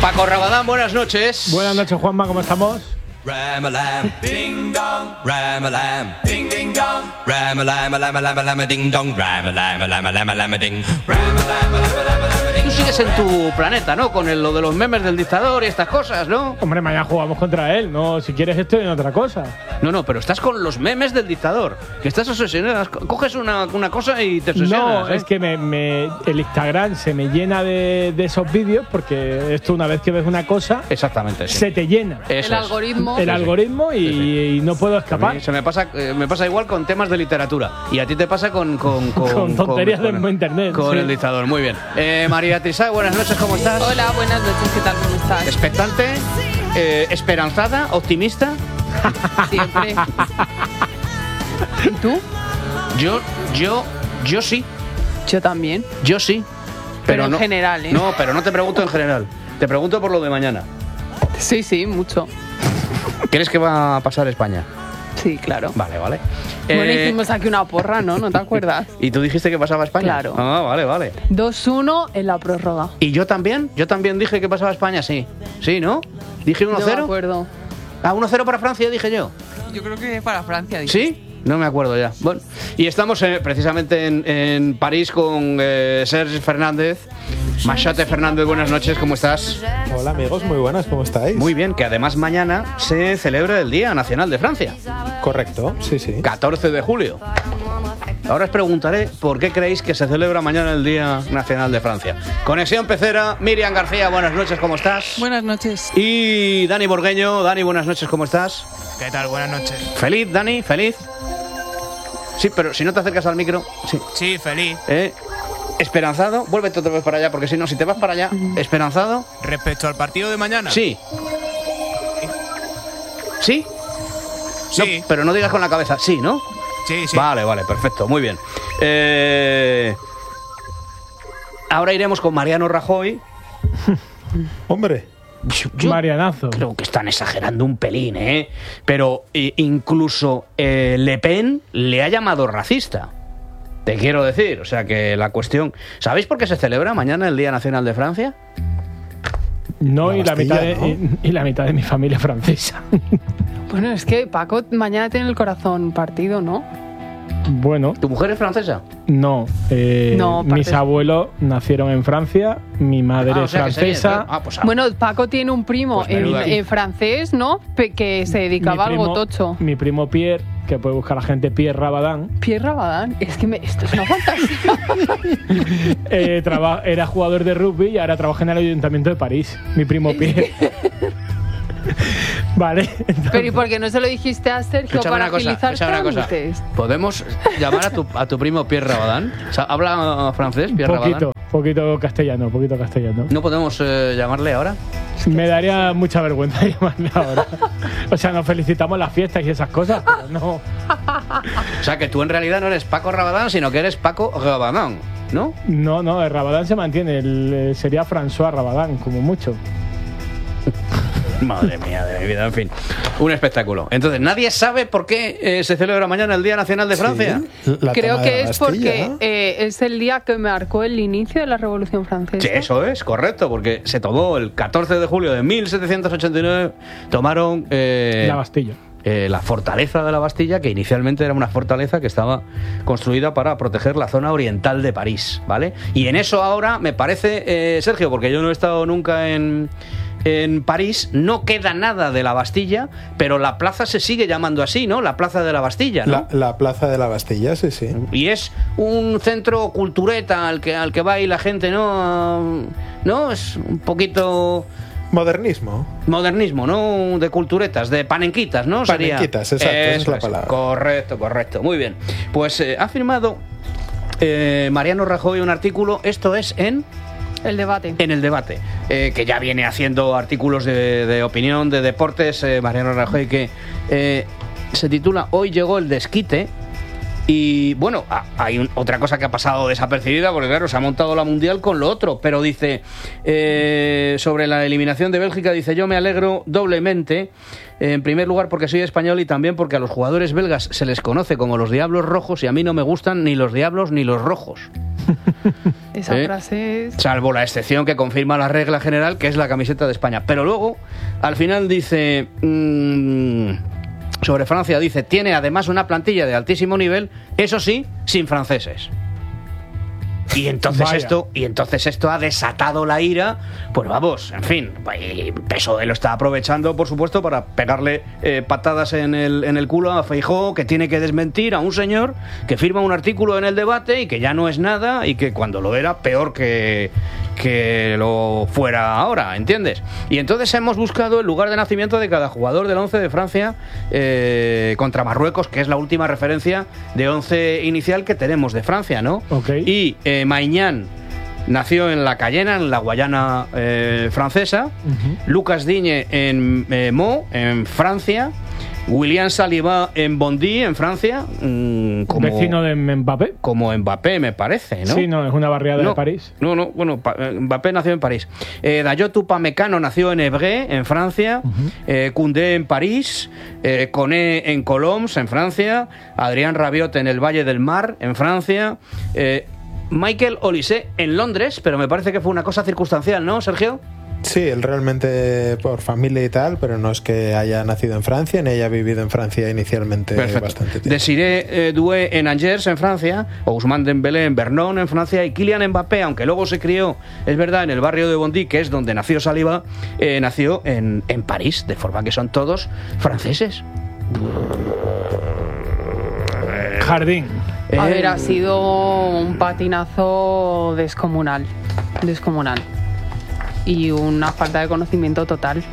Paco Rabadán, buenas noches. Buenas noches, Juanma, ¿cómo estamos? Ram-a-lam, ding-dong, ram-a-lam, ding-ding-dong, ram-a-lam, ding-dong, ram-a-lam, ding, Tú sigues en tu planeta, ¿no? Con lo de los memes del dictador y estas cosas, ¿no? Hombre, mañana jugamos contra él, ¿no? Si quieres estoy en otra cosa. No, pero estás con los memes del dictador. Que estás obsesionado. Coges una cosa y te obsesionas. No, es que el Instagram se me llena de esos vídeos porque esto una vez que ves una cosa, exactamente, sí. Se te llena. Eso el algoritmo. El algoritmo y no puedo escapar. Se me pasa igual con temas de literatura. Y a ti te pasa con tonterías de internet. Con sí. el dictador. Muy bien. María Trisá, buenas noches, ¿cómo estás? Hola, buenas noches, ¿qué tal? ¿Cómo estás? Expectante, esperanzada, optimista. Siempre. ¿Y tú? Yo sí. Yo también. Yo sí. Pero en no, general, ¿eh? No, pero no te pregunto en general. Te pregunto por lo de mañana. Sí, mucho. ¿Crees que va a pasar España? Sí, claro. Vale. Bueno, hicimos aquí una porra, ¿no? ¿No te acuerdas? ¿Y tú dijiste que pasaba España? Claro. Ah, vale. 2-1 en la prórroga. ¿Y yo también? Yo también dije que pasaba España, sí. Sí, ¿no? Dije 1-0. No me acuerdo. Ah, 1-0 para Francia, dije yo. Yo creo que para Francia. ¿Sí? No me acuerdo ya. Bueno, y estamos precisamente en París con Serge Fernández. Machate Fernández, buenas noches, ¿cómo estás? Hola amigos, muy buenas, ¿cómo estáis? Muy bien, que además mañana se celebra el Día Nacional de Francia. Correcto, sí. 14 de julio. Ahora os preguntaré por qué creéis que se celebra mañana el Día Nacional de Francia. Conexión Pecera, Miriam García, buenas noches, ¿cómo estás? Buenas noches. Y Dani Borgueño, Dani, buenas noches, ¿cómo estás? ¿Qué tal? Buenas noches. ¿Feliz, Dani? ¿Feliz? Sí, pero si no te acercas al micro, sí. Sí, feliz. ¿Esperanzado? Vuélvete otra vez para allá, porque si no, si te vas para allá, ¿esperanzado? Respecto al partido de mañana. Sí. ¿Sí? Sí. No, pero no digas con la cabeza, sí, ¿no? Sí. Vale, perfecto, muy bien. Ahora iremos con Mariano Rajoy. Hombre. Yo Marianazo. Creo que están exagerando un pelín, ¿eh? Pero incluso Le Pen le ha llamado racista. Te quiero decir, o sea que la cuestión... ¿Sabéis por qué se celebra mañana el Día Nacional de Francia? No, y la mitad de mi familia es francesa. Bueno, es que Paco mañana tiene el corazón partido, ¿no? Bueno. ¿Tu mujer es francesa? No. Mis abuelos nacieron en Francia, mi madre es francesa. Bueno, Paco tiene un primo pues francés, ¿no? Que se dedicaba a algo tocho. Mi primo Pierre, que puede buscar la gente, Pierre Rabadán. Pierre Rabadán, es que esto es una fantasía. Era jugador de rugby y ahora trabaja en el Ayuntamiento de París. Mi primo Pierre. Vale. Entonces... Pero ¿y por qué no se lo dijiste a Sergio para agilizar trámites? ¿Podemos llamar a tu primo Pierre Rabadán? O sea, ¿habla francés, Pierre Rabadán? Poquito castellano. ¿No podemos llamarle ahora? Me daría mucha vergüenza llamarle ahora. O sea, nos felicitamos las fiestas y esas cosas, pero no. O sea, que tú en realidad no eres Paco Rabadán, sino que eres Paco Rabadán, ¿no? No, el Rabadán se mantiene. Sería François Rabadán, como mucho. Madre mía de mi vida, en fin. Un espectáculo. Entonces, ¿nadie sabe por qué se celebra mañana el Día Nacional de Francia? Sí, creo que es porque es el día que marcó el inicio de la Revolución Francesa. Sí, eso es, correcto, porque se tomó el 14 de julio de 1789, tomaron... la Bastilla. La fortaleza de la Bastilla, que inicialmente era una fortaleza que estaba construida para proteger la zona oriental de París, ¿vale? Y en eso ahora me parece, Sergio, porque yo no he estado nunca en París, no queda nada de la Bastilla, pero la plaza se sigue llamando así, ¿no? La Plaza de la Bastilla, ¿no? La Plaza de la Bastilla, sí. Y es un centro cultureta al que va ahí la gente, ¿no? ¿No? Es un poquito... Modernismo, ¿no? De culturetas, de panenquitas, ¿no? Panenquitas, exacto, esa es la palabra. Correcto. Muy bien. Pues ha firmado Mariano Rajoy un artículo, esto es en... El debate. En el debate, que ya viene haciendo artículos de opinión, de deportes, Mariano Rajoy, que se titula Hoy llegó el desquite, Y bueno, hay otra cosa que ha pasado desapercibida, porque claro, se ha montado la Mundial con lo otro, pero dice, sobre la eliminación de Bélgica, dice, yo me alegro doblemente, en primer lugar porque soy español y también porque a los jugadores belgas se les conoce como los Diablos Rojos y a mí no me gustan ni los Diablos ni los Rojos. Esa frase es... Salvo la excepción que confirma la regla general, que es la camiseta de España. Pero luego, al final dice... sobre Francia dice, tiene además una plantilla de altísimo nivel, eso sí, sin franceses. Y entonces esto ha desatado la ira. Pues vamos, en fin, PSOE lo está aprovechando, por supuesto, para pegarle patadas en el culo a Feijóo, que tiene que desmentir a un señor que firma un artículo en El Debate y que ya no es nada, y que cuando lo era, peor que lo fuera ahora, ¿entiendes? Y entonces hemos buscado el lugar de nacimiento de cada jugador del 11 de Francia contra Marruecos, que es la última referencia de 11 inicial que tenemos de Francia, ¿no? Okay. Y Maignan nació en La Cayena, en la Guayana francesa. Lucas Digne en Meaux, en Francia. William Saliba en Bondy, en Francia. Como vecino de Mbappé. Como Mbappé, me parece, ¿no? Sí, no, es una barriada de París. No, bueno, Mbappé nació en París. Dayot Upamecano nació en Évreux, en Francia. Koundé en París. Koné en Colombes, en Francia. Adrien Rabiot en el Valle del Mar, en Francia. Michael Olise en Londres, pero me parece que fue una cosa circunstancial, ¿no, Sergio? Sí, él realmente por familia y tal, pero no es que haya nacido en Francia ni haya vivido en Francia inicialmente. Perfecto. Bastante tiempo. Desiré Doué en Angers, en Francia, Ousmane Dembélé en Vernon, en Francia, y Kylian Mbappé, aunque luego se crió, es verdad, en el barrio de Bondy, que es donde nació Saliba, nació en París, de forma que son todos franceses. Jardín. A ver, ha sido un patinazo descomunal. Y una falta de conocimiento total.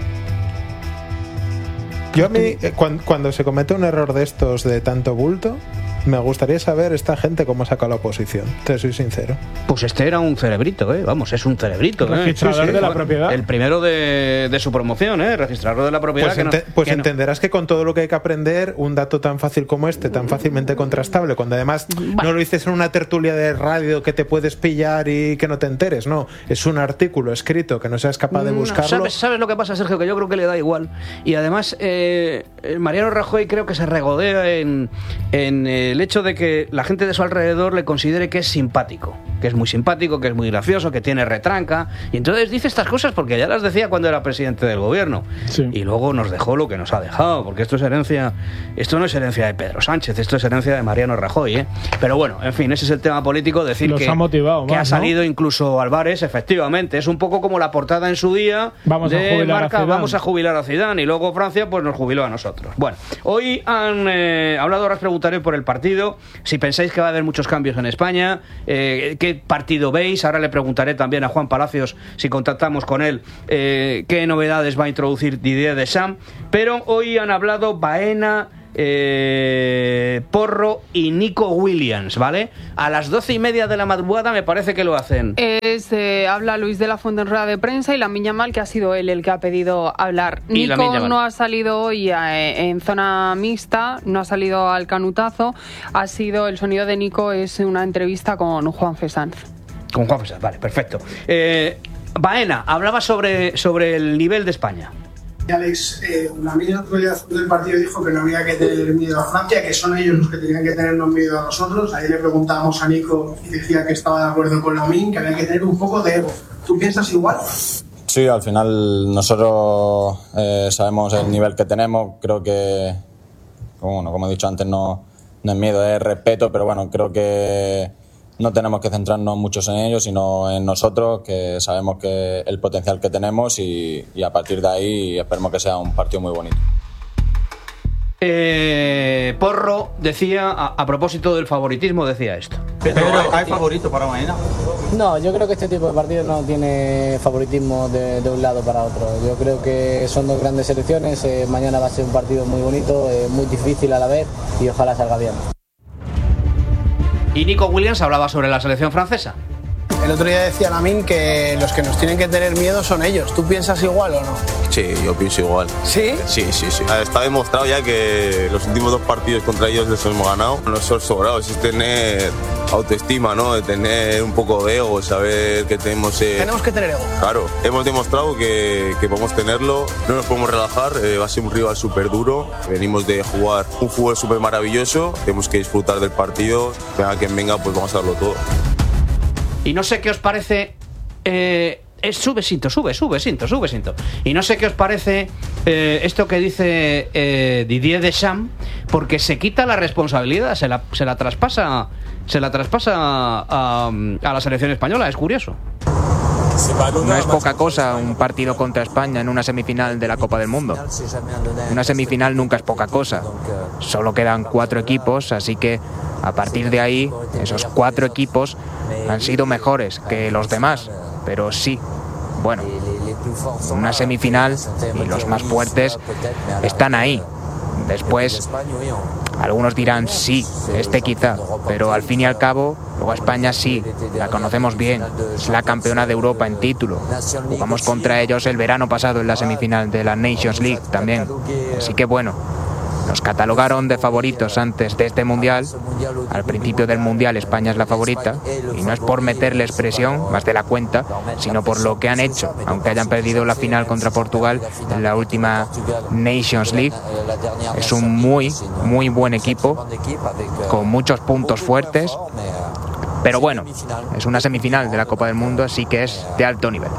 Yo a mí, cuando se comete un error de estos de tanto bulto, me gustaría saber esta gente cómo saca la oposición, te soy sincero. Pues este era un cerebrito, vamos, es un cerebrito. Registrador de la propiedad. El primero de su promoción, registrador de la propiedad. Pues entenderás que con todo lo que hay que aprender, un dato tan fácil como este, tan fácilmente contrastable, cuando además no lo dices en una tertulia de radio que te puedes pillar y que no te enteres, no, es un artículo escrito que no seas capaz de buscarlo. ¿Sabes lo que pasa, Sergio? Que yo creo que le da igual. Y además, Mariano Rajoy creo que se regodea en el hecho de que la gente de su alrededor le considere que es simpático, que es muy simpático, que es muy gracioso, que tiene retranca, y entonces dice estas cosas porque ya las decía cuando era presidente del gobierno. Sí. Y luego nos dejó lo que nos ha dejado, porque esto no es herencia de Pedro Sánchez, esto es herencia de Mariano Rajoy, Pero bueno, en fin, ese es el tema político, decir que ha salido, ¿no? Incluso Álvarez, efectivamente, es un poco como la portada en su día de marca, vamos a jubilar a Zidane, y luego Francia pues nos jubiló a nosotros. Bueno, hoy han hablado, ahora os preguntaré por el partido, si pensáis que va a haber muchos cambios en España, qué partido veis. Ahora le preguntaré también a Juan Palacios, si contactamos con él, qué novedades va a introducir Didier Deschamps. Pero hoy han hablado Baena, Porro y Nico Williams, ¿vale? A las 12:30 de la madrugada me parece que lo hacen. Habla Luis de la Fuente en rueda de prensa y Lamine Yamal, que ha sido él el que ha pedido hablar. Nico no ha salido hoy en zona mixta, no ha salido al canutazo. El sonido de Nico es una entrevista con Juan Sanz. Con Juan Sanz, vale, perfecto. Baena, hablaba sobre el nivel de España. Alex, la misma autoridad del partido dijo que no había que tener miedo a Francia, que son ellos los que tenían que tenernos miedo a nosotros. Ahí le preguntábamos a Nico y decía que estaba de acuerdo con Lamine, que había que tener un poco de ego. ¿Tú piensas igual? Sí, al final nosotros sabemos el nivel que tenemos. Creo que, como he dicho antes, no es miedo, es respeto, pero bueno, creo que no tenemos que centrarnos muchos en ellos, sino en nosotros, que sabemos que el potencial que tenemos y a partir de ahí esperemos que sea un partido muy bonito. Porro decía, a propósito del favoritismo, decía esto. ¿Pero hay favorito para mañana? No, yo creo que este tipo de partidos no tiene favoritismo de un lado para otro. Yo creo que son dos grandes selecciones, mañana va a ser un partido muy bonito, muy difícil a la vez y ojalá salga bien. Y Nico Williams hablaba sobre la selección francesa. El otro día decía Lamine que los que nos tienen que tener miedo son ellos. ¿Tú piensas igual o no? Sí, yo pienso igual. ¿Sí? Sí. Está demostrado ya que los últimos 2 partidos contra ellos les hemos ganado. No son sobrados, es tener autoestima, ¿no? De tener un poco de ego, saber que tenemos... Tenemos que tener ego. Claro, hemos demostrado que podemos tenerlo, no nos podemos relajar, va a ser un rival súper duro. Venimos de jugar un fútbol súper maravilloso, tenemos que disfrutar del partido, venga quien venga, pues vamos a darlo todo. Y no sé qué os parece... Sube cinto. Y no sé qué os parece esto que dice Didier Deschamps, porque se quita la responsabilidad, se la traspasa a la selección española. Es curioso. No es poca cosa un partido contra España en una semifinal de la Copa del Mundo. Una semifinal nunca es poca cosa. Solo quedan 4 equipos, así que a partir de ahí, esos 4 equipos han sido mejores que los demás. Pero sí, bueno, una semifinal y los más fuertes están ahí. Después, algunos dirán sí, quizá, pero al fin y al cabo, luego España sí, la conocemos bien, es la campeona de Europa en título. Jugamos contra ellos el verano pasado en la semifinal de la Nations League también. Así que bueno, nos catalogaron de favoritos antes de este Mundial. Al principio del Mundial España es la favorita, y no es por meterles presión más de la cuenta, sino por lo que han hecho, aunque hayan perdido la final contra Portugal en la última Nations League. Es un muy buen equipo, con muchos puntos fuertes, pero bueno, es una semifinal de la Copa del Mundo, así que es de alto nivel.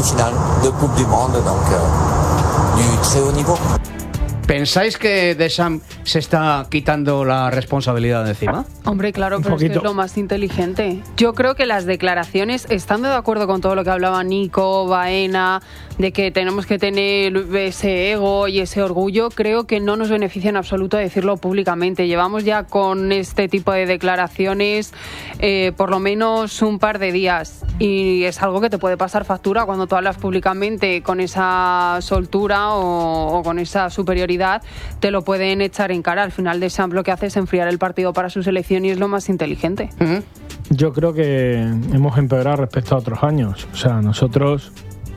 ¿Pensáis que Deschamps se está quitando la responsabilidad de encima? Hombre, claro, pero es que es lo más inteligente. Yo creo que las declaraciones, estando de acuerdo con todo lo que hablaba Nico, Baena, de que tenemos que tener ese ego y ese orgullo, creo que no nos beneficia en absoluto decirlo públicamente. Llevamos ya con este tipo de declaraciones por lo menos un par de días, y es algo que te puede pasar factura cuando tú hablas públicamente con esa soltura o con esa superioridad. Te lo pueden echar en cara. Al final Deschamps lo que hace es enfriar el partido para su selección, y es lo más inteligente. Yo creo que hemos empeorado respecto a otros años. O sea, nosotros...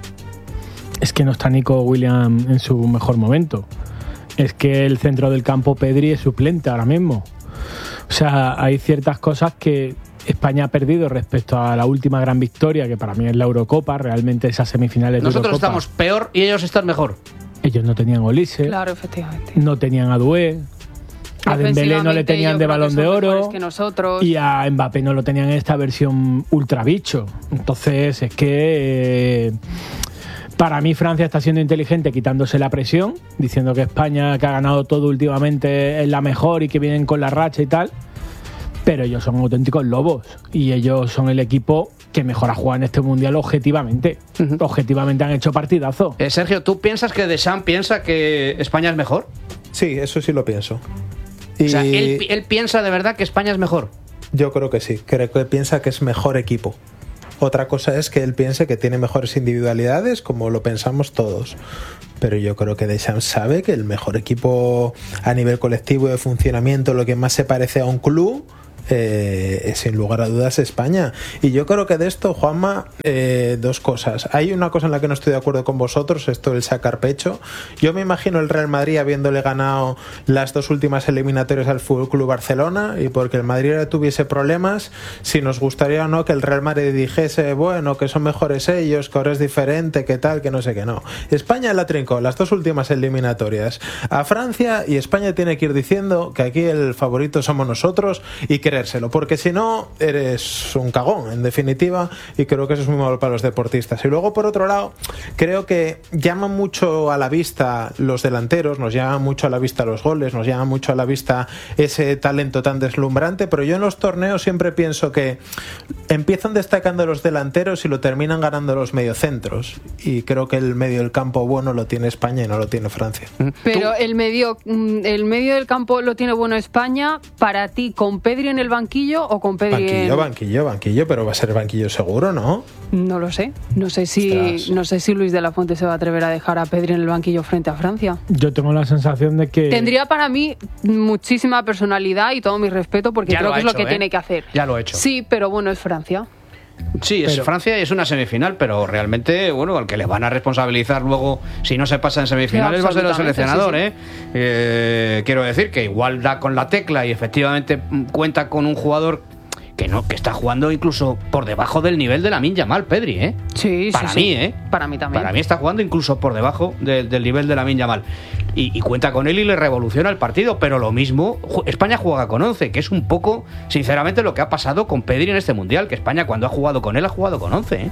Es que no está Nico Williams en su mejor momento. Es que el centro del campo, Pedri, es suplente ahora mismo. O sea, hay ciertas cosas que España ha perdido respecto a la última gran victoria, que para mí es la Eurocopa. Realmente esas semifinales de Eurocopa. Nosotros estamos peor y ellos están mejor. Ellos no tenían Olise. Claro, efectivamente. No tenían a Doué. A Dembélé no le tenían de Balón de Oro. Que nosotros. Y a Mbappé no lo tenían en esta versión ultra bicho. Entonces, es que... Para mí Francia está siendo inteligente quitándose la presión, diciendo que España, que ha ganado todo últimamente, es la mejor y que vienen con la racha y tal. Pero ellos son auténticos lobos, y ellos son el equipo que mejor ha jugado en este Mundial objetivamente. Objetivamente han hecho partidazo. Sergio, ¿tú piensas que Deschamps piensa que España es mejor? Sí, eso sí lo pienso. O sea, ¿él piensa de verdad que España es mejor? Yo creo que sí, creo que piensa que es mejor equipo. Otra cosa es que él piense que tiene mejores individualidades, como lo pensamos todos. Pero yo creo que Deschamps sabe que el mejor equipo a nivel colectivo de funcionamiento, lo que más se parece a un club, es sin lugar a dudas España. Y yo creo que de esto, Juanma, 2 cosas. Hay una cosa en la que no estoy de acuerdo con vosotros, esto del sacar pecho. Yo me imagino el Real Madrid habiéndole ganado las 2 últimas eliminatorias al Fútbol Club Barcelona, y porque el Madrid ahora tuviese problemas, si nos gustaría o no que el Real Madrid dijese, bueno, que son mejores ellos, que ahora es diferente, que tal, que no sé qué. No, España la trincó las 2 últimas eliminatorias a Francia, y España tiene que ir diciendo que aquí el favorito somos nosotros y creérselo, porque si no eres un cagón, en definitiva, y creo que eso es muy malo para los deportistas. Y luego, por otro lado, creo que llaman mucho a la vista los delanteros, nos llaman mucho a la vista los goles, nos llaman mucho a la vista ese talento tan deslumbrante, pero yo en los torneos siempre pienso que empiezan destacando los delanteros y lo terminan ganando los mediocentros, y creo que el medio del campo bueno lo tiene España y no lo tiene Francia. Pero el medio del campo lo tiene bueno España. Para ti, ¿con Pedri en el banquillo o con Pedri banquillo, pero va a ser banquillo seguro, ¿no? No lo sé. No sé si Luis de la Fuente se va a atrever a dejar a Pedri en el banquillo frente a Francia. Yo tengo la sensación de que... Tendría para mí muchísima personalidad y todo mi respeto, porque creo que es lo que tiene que hacer. Ya lo ha hecho. Sí, pero bueno, es Francia. Sí, es Francia y es una semifinal, pero realmente, bueno, al que le van a responsabilizar luego si no se pasa en semifinales va a ser el seleccionador, sí. Quiero decir que igual da con la tecla y efectivamente cuenta con un jugador que está jugando incluso por debajo del nivel de Lamine Yamal, Pedri, Sí, para mí, Para mí también. Para mí está jugando incluso por debajo del nivel de Lamine Yamal. Y cuenta con él y le revoluciona el partido, pero lo mismo, España juega con 11, que es un poco, sinceramente, lo que ha pasado con Pedri en este Mundial, que España cuando ha jugado con él ha jugado con 11,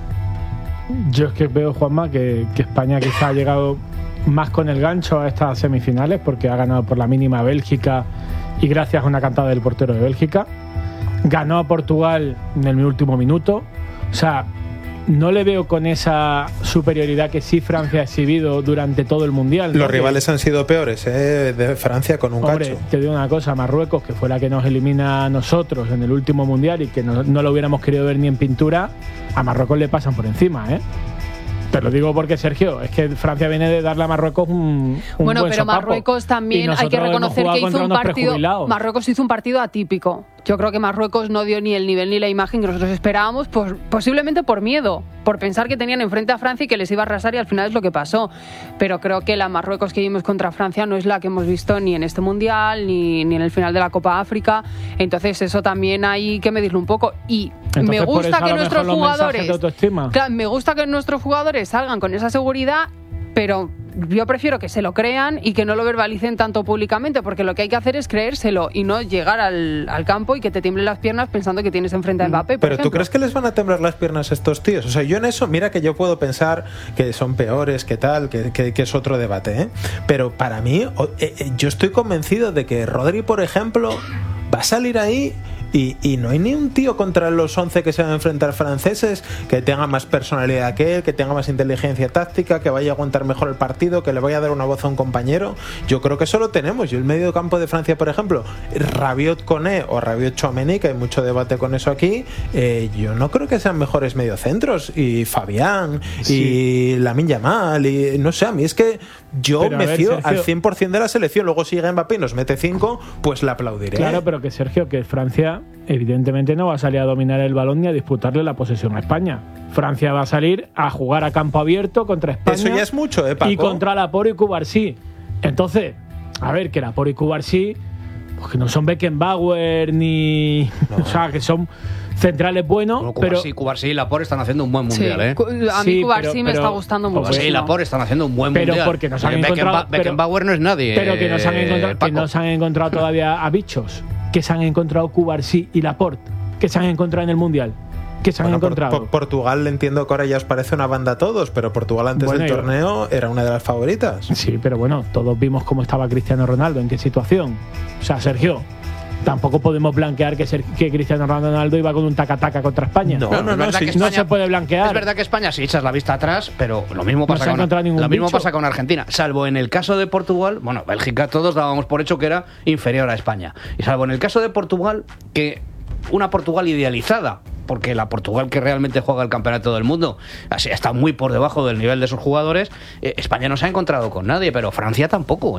Yo es que veo, Juanma, que España quizá ha llegado más con el gancho a estas semifinales, porque ha ganado por la mínima a Bélgica y gracias a una cantada del portero de Bélgica. Ganó a Portugal en el último minuto. O sea, no le veo con esa superioridad que sí Francia ha exhibido durante todo el Mundial, ¿no? Los rivales han sido peores, de Francia con un cacho. Te digo una cosa, Marruecos, que fue la que nos elimina a nosotros en el último Mundial y que no lo hubiéramos querido ver ni en pintura, a Marruecos le pasan por encima, Te lo digo porque, Sergio, es que Francia viene de darle a Marruecos un bueno, buen pero sopapo. Marruecos también hay que reconocer que hizo un partido. Marruecos hizo un partido atípico. Yo creo que Marruecos no dio ni el nivel ni la imagen que nosotros esperábamos, pues, posiblemente por miedo, por pensar que tenían enfrente a Francia y que les iba a arrasar, y al final es lo que pasó. Pero creo que la Marruecos que vimos contra Francia no es la que hemos visto ni en este Mundial ni en el final de la Copa África. Entonces eso también hay que medirlo un poco. Y entonces, me gusta que nuestros jugadores, claro, me gusta que nuestros jugadores salgan con esa seguridad, pero yo prefiero que se lo crean y que no lo verbalicen tanto públicamente, porque lo que hay que hacer es creérselo y no llegar al campo y que te tiemblen las piernas pensando que tienes enfrente a Mbappé. Pero ¿tú crees que les van a temblar las piernas a estos tíos? O sea, yo en eso, mira que yo puedo pensar que son peores, que tal, que es otro debate, pero para mí, yo estoy convencido de que Rodri, por ejemplo, va a salir ahí y no hay ni un tío contra los 11 que se van a enfrentar franceses que tenga más personalidad que él, que tenga más inteligencia táctica, que vaya a aguantar mejor el partido, que le vaya a dar una voz a un compañero. Yo creo que eso lo tenemos. Y el medio campo de Francia, por ejemplo, Rabiot Koné o Rabiot Tchouaméni, que hay mucho debate con eso aquí, yo no creo que sean mejores mediocentros. Y Fabián, y Lamine Yamal, y no sé, a mí es que yo me fío al 100% de la selección. Luego si llega Mbappé y nos mete 5, pues le aplaudiré. Claro, pero que Sergio, que Francia evidentemente no va a salir a dominar el balón ni a disputarle la posesión a España. Francia va a salir a jugar a campo abierto contra España. Eso ya es mucho, Paco. Y contra Laporte y Cubarsí. Entonces, a ver, que Laporte y Cubarsí, pues que no son Beckenbauer ni... No. O sea, que son centrales buenos, bueno, pero... Cubarsí y Laporte están haciendo un buen Mundial, A mí Cubarsí me está gustando mucho. Cubarsí y Laporte están haciendo un buen Mundial. Pero porque nos han encontrado... Beckenbauer no es nadie. Pero que nos han encontrado todavía a bichos. Que se han encontrado Cubarsí y Laporte, que se han encontrado en el Mundial, que se han encontrado. Portugal, entiendo que ahora ya os parece una banda a todos, pero Portugal antes del torneo era una de las favoritas. Sí, pero bueno, todos vimos cómo estaba Cristiano Ronaldo, en qué situación. O sea, Sergio, tampoco podemos blanquear que Cristiano Ronaldo iba con un taca-taca contra España. No, no se puede blanquear. Es verdad que España, si echas la vista atrás, pero lo mismo pasa con Argentina. Salvo en el caso de Portugal, bueno, Bélgica todos dábamos por hecho que era inferior a España. Y salvo en el caso de Portugal, que una Portugal idealizada, porque la Portugal que realmente juega el campeonato del mundo así está muy por debajo del nivel de sus jugadores, España no se ha encontrado con nadie, pero Francia tampoco,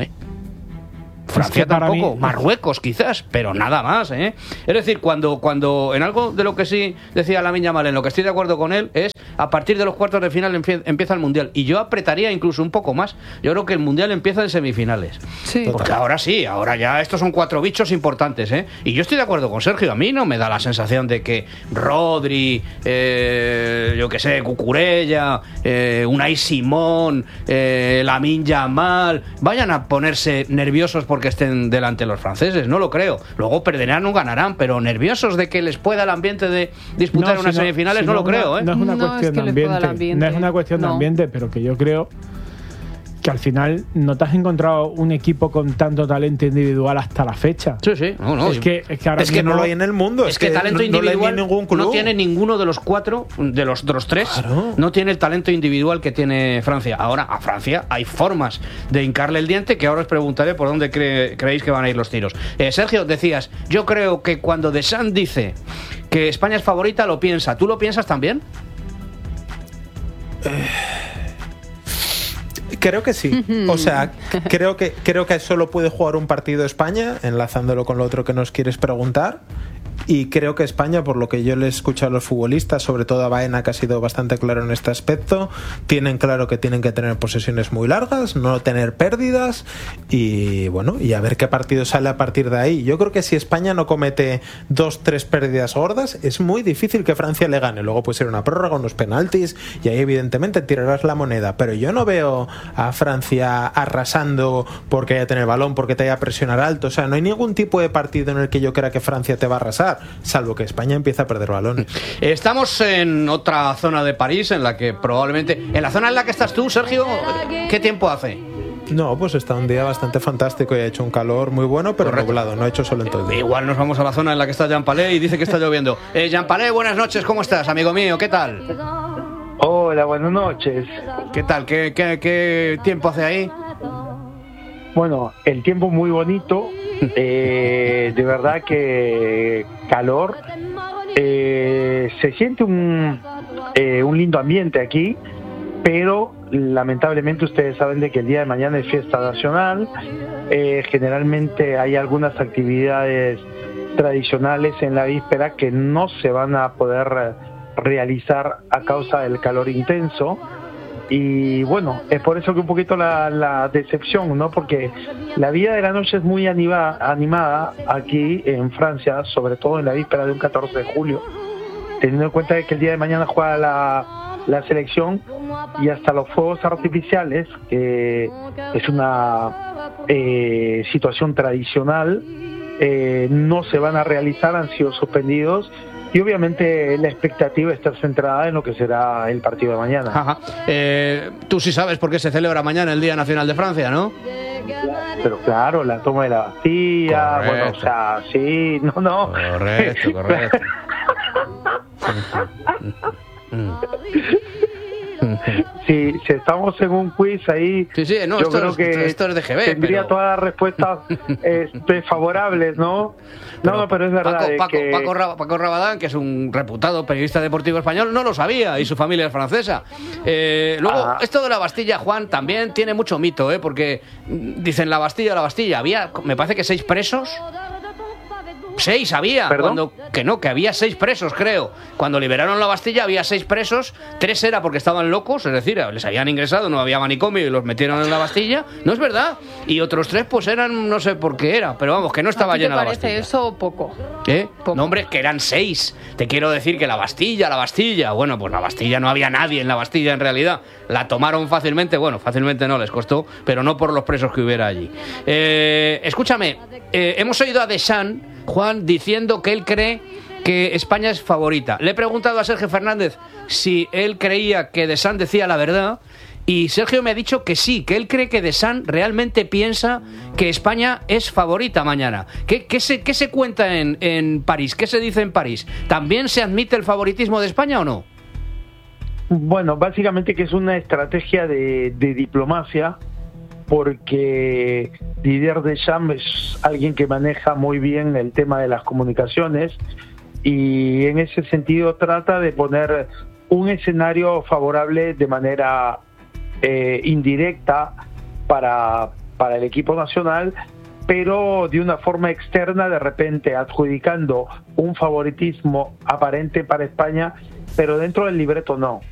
Francia tampoco, Marruecos quizás, pero nada más, Es decir, cuando en algo de lo que sí decía Lamine Yamal, en lo que estoy de acuerdo con él, es a partir de los cuartos de final empieza el Mundial. Y yo apretaría incluso un poco más. Yo creo que el Mundial empieza en semifinales. Sí. Porque ahora ya estos son 4 bichos importantes, Y yo estoy de acuerdo con Sergio. A mí no me da la sensación de que Rodri, yo que sé, Cucurella, Unai Simón, Lamine Yamal vayan a ponerse nerviosos porque estén delante los franceses, no lo creo. Luego perderán o ganarán, pero nerviosos de que les pueda el ambiente de disputar unas semifinales, no lo creo, No es una cuestión de ambiente. No es una cuestión de ambiente, pero que yo creo que al final no te has encontrado un equipo con tanto talento individual hasta la fecha. Sí. No, es que ahora es que no lo hay en el mundo. Es que talento individual no tiene ninguno de los 4, de los 3. Claro. No tiene el talento individual que tiene Francia. Ahora, a Francia hay formas de hincarle el diente, que ahora os preguntaré por dónde creéis que van a ir los tiros. Sergio, decías, yo creo que cuando Deschamps dice que España es favorita, lo piensa. ¿Tú lo piensas también? Creo que sí. O sea, creo que solo puede jugar un partido España, enlazándolo con lo otro que nos quieres preguntar. y creo que España, por lo que yo le he escuchado a los futbolistas, sobre todo a Baena, que ha sido bastante claro en este aspecto, tienen claro que tienen que tener posesiones muy largas, no tener pérdidas y bueno, y a ver qué partido sale a partir de ahí. Yo creo que si España no comete 2-3 pérdidas gordas, es muy difícil que Francia le gane. Luego puede ser una prórroga, unos penaltis y ahí evidentemente tirarás la moneda, pero yo no veo a Francia arrasando porque haya tener balón, porque te haya presionar alto. O sea, no hay ningún tipo de partido en el que yo crea que Francia te va a arrasar, salvo que España empiece a perder balones. Estamos en otra zona de París en la que probablemente... ¿En la zona en la que estás tú, Sergio? ¿Qué tiempo hace? No, pues está un día bastante fantástico y ha hecho un calor muy bueno, pero nublado, no ha hecho sol en todo el día. Igual nos vamos a la zona en la que está Jean Palé y dice que está lloviendo. Jean Palé, buenas noches, ¿cómo estás, amigo mío? ¿Qué tal? Hola, buenas noches. ¿Qué tal? ¿Qué tiempo hace ahí? Bueno, el tiempo muy bonito, de verdad que calor, se siente un lindo ambiente aquí, pero lamentablemente ustedes saben de que el día de mañana es fiesta nacional, generalmente hay algunas actividades tradicionales en la víspera que no se van a poder realizar a causa del calor intenso. Y bueno, es por eso que un poquito la decepción, ¿no? Porque la vida de la noche es muy animada aquí en Francia, sobre todo en la víspera de un 14 de julio, teniendo en cuenta que el día de mañana juega la selección y hasta los fuegos artificiales, que es una situación tradicional, no se van a realizar, han sido suspendidos. Y obviamente la expectativa está centrada en lo que será el partido de mañana. Ajá. Tú sí sabes por qué se celebra mañana el Día Nacional de Francia, ¿no? Pero claro, la toma de la Bastilla, correcto. Bueno, o sea, sí, no. Correcto. Si estamos en un quiz ahí, no, yo creo que esto es de GB, tendría pero... todas las respuestas favorables, ¿no? Pero es verdad. Paco Rabadán, que es un reputado periodista deportivo español, no lo sabía y su familia es francesa. Luego, esto de la Bastilla, Juan, también tiene mucho mito, porque dicen la Bastilla. Había, me parece que 6 presos. 6 había, que había 6 presos, creo. Cuando liberaron la Bastilla había 6 presos, 3 era porque estaban locos, es decir, les habían ingresado, no había manicomio y los metieron en la Bastilla, no es verdad. Y otros 3 pues eran, no sé por qué era, pero vamos, que no estaba llena la Bastilla. ¿Te parece eso poco? Poco. No, hombre, que eran 6. Te quiero decir que la Bastilla, bueno, pues la Bastilla no había nadie en la Bastilla en realidad. La tomaron fácilmente, bueno, fácilmente no, les costó, pero no por los presos que hubiera allí. Escúchame, hemos oído a Deschamps, Juan, diciendo que él cree que España es favorita. Le he preguntado a Sergio Fernández si él creía que Deschamps decía la verdad y Sergio me ha dicho que sí, que él cree que Deschamps realmente piensa que España es favorita mañana. ¿Qué se cuenta en París? ¿Qué se dice en París? ¿También se admite el favoritismo de España o no? Bueno, básicamente que es una estrategia de diplomacia, porque Didier Deschamps es alguien que maneja muy bien el tema de las comunicaciones y en ese sentido trata de poner un escenario favorable de manera indirecta para el equipo nacional, pero de una forma externa, de repente adjudicando un favoritismo aparente para España, pero dentro del libreto no.